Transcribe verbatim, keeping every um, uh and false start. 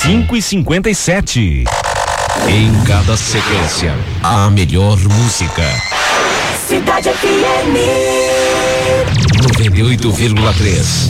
cinco e cinquenta e sete. Em cada sequência, a melhor música. Cidade F M noventa e oito vírgula três.